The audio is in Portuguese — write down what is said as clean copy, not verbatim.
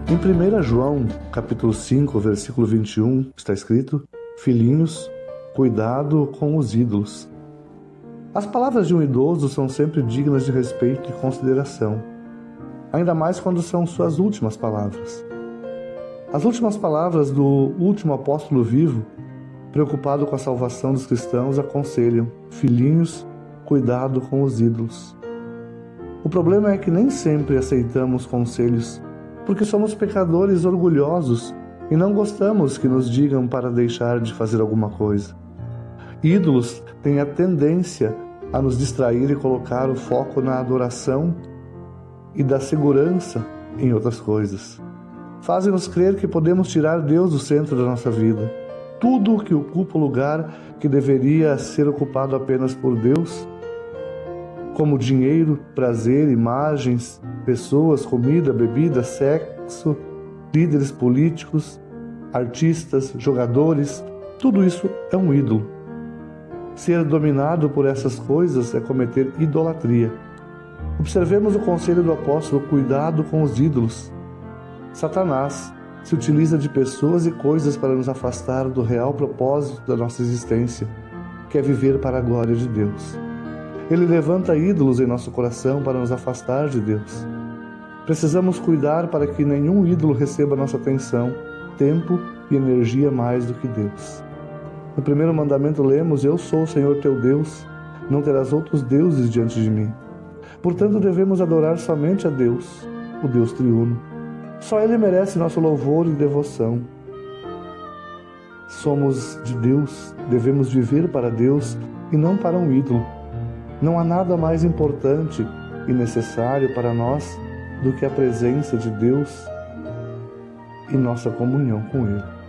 Em 1 João, capítulo 5, versículo 21, está escrito: Filhinhos, cuidado com os ídolos. As palavras de um idoso são sempre dignas de respeito e consideração, ainda mais quando são suas últimas palavras. As últimas palavras do último apóstolo vivo, preocupado com a salvação dos cristãos, aconselham: Filhinhos, cuidado com os ídolos. O problema é que nem sempre aceitamos conselhos, porque somos pecadores orgulhosos e não gostamos que nos digam para deixar de fazer alguma coisa. Ídolos têm a tendência a nos distrair e colocar o foco na adoração e da segurança em outras coisas. Fazem-nos crer que podemos tirar Deus do centro da nossa vida. Tudo o que ocupa o lugar que deveria ser ocupado apenas por Deus, como dinheiro, prazer, imagens, pessoas, comida, bebida, sexo, líderes políticos, artistas, jogadores, tudo isso é um ídolo. Ser dominado por essas coisas é cometer idolatria. Observemos o conselho do apóstolo: cuidado com os ídolos. Satanás se utiliza de pessoas e coisas para nos afastar do real propósito da nossa existência, que é viver para a glória de Deus. Ele levanta ídolos em nosso coração para nos afastar de Deus. Precisamos cuidar para que nenhum ídolo receba nossa atenção, tempo e energia mais do que Deus. No primeiro mandamento lemos: Eu sou o Senhor teu Deus, não terás outros deuses diante de mim. Portanto, devemos adorar somente a Deus, o Deus triuno. Só Ele merece nosso louvor e devoção. Somos de Deus, devemos viver para Deus e não para um ídolo. Não há nada mais importante e necessário para nós do que a presença de Deus e nossa comunhão com Ele.